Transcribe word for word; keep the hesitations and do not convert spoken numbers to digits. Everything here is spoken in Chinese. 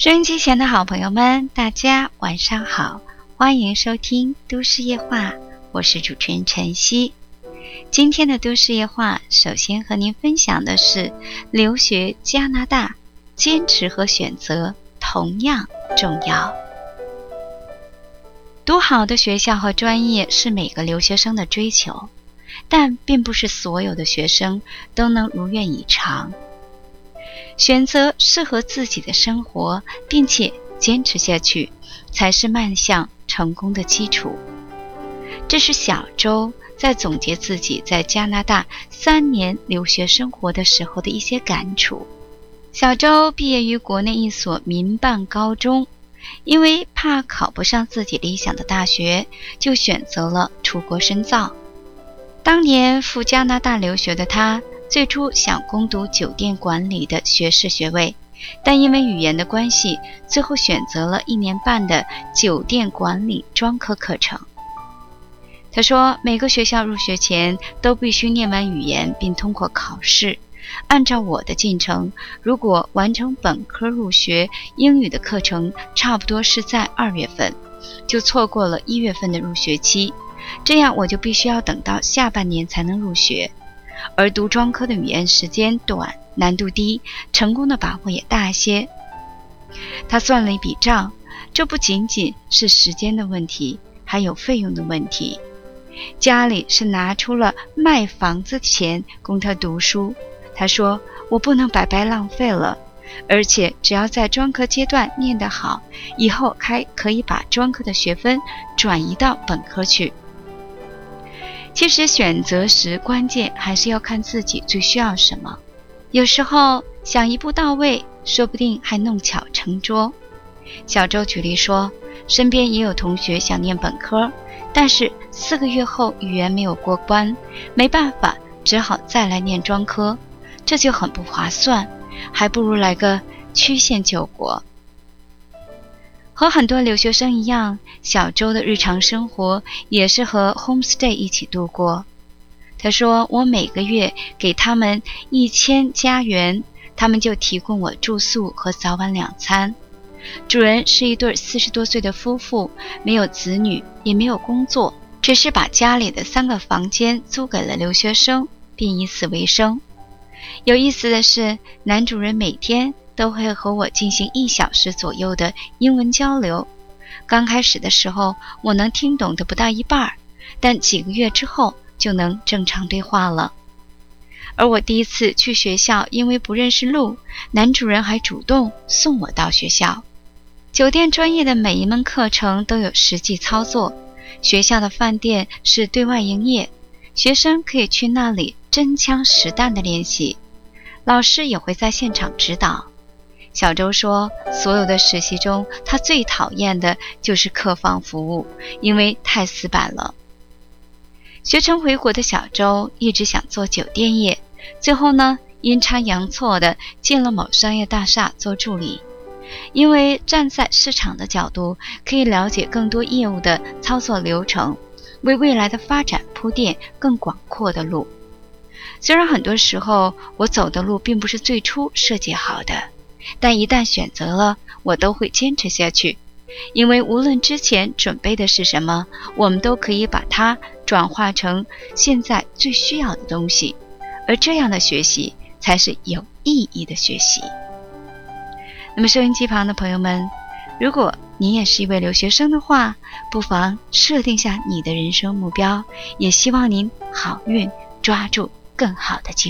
收音机前的好朋友们，大家晚上好，欢迎收听都市夜话，我是主持人晨曦。今天的都市夜话，首先和您分享的是留学加拿大，坚持和选择同样重要。读好的学校和专业是每个留学生的追求，但并不是所有的学生都能如愿以偿。选择适合自己的生活，并且坚持下去，才是迈向成功的基础。这是小周在总结自己在加拿大三年留学生活的时候的一些感触。小周毕业于国内一所民办高中，因为怕考不上自己理想的大学，就选择了出国深造。当年赴加拿大留学的他，最初想攻读酒店管理的学士学位，但因为语言的关系，最后选择了一年半的酒店管理专科课程。他说，每个学校入学前都必须念完语言并通过考试。按照我的进程，如果完成本科入学，英语的课程差不多是在二月份，就错过了一月份的入学期，这样我就必须要等到下半年才能入学。而读专科的语言时间短，难度低，成功的把握也大些。他算了一笔账，这不仅仅是时间的问题，还有费用的问题。家里是拿出了卖房子钱供他读书，他说，我不能白白浪费了，而且只要在专科阶段念得好，以后还可以把专科的学分转移到本科去。其实选择时，关键还是要看自己最需要什么。有时候想一步到位，说不定还弄巧成拙。小周举例说，身边也有同学想念本科，但是四个月后语言没有过关，没办法，只好再来念专科，这就很不划算，还不如来个曲线救国。和很多留学生一样，小周的日常生活也是和 homestay 一起度过。他说，我每个月给他们一千加元，他们就提供我住宿和早晚两餐。主人是一对四十多岁的夫妇，没有子女，也没有工作，只是把家里的三个房间租给了留学生，并以此为生。有意思的是，男主人每天都会和我进行一小时左右的英文交流。刚开始的时候，我能听懂的不到一半，但几个月之后就能正常对话了。而我第一次去学校，因为不认识路，男主人还主动送我到学校。酒店专业的每一门课程都有实际操作，学校的饭店是对外营业，学生可以去那里真枪实弹的练习，老师也会在现场指导。小周说，所有的实习中，他最讨厌的就是客房服务，因为太死板了。学成回国的小周一直想做酒店业，最后呢，阴差阳错的进了某商业大厦做助理。因为站在市场的角度，可以了解更多业务的操作流程，为未来的发展铺垫更广阔的路。虽然很多时候我走的路并不是最初设计好的，但一旦选择了，我都会坚持下去，因为无论之前准备的是什么，我们都可以把它转化成现在最需要的东西，而这样的学习才是有意义的学习。那么收音机旁的朋友们，如果您也是一位留学生的话，不妨设定下你的人生目标，也希望您好运，抓住更好的机会。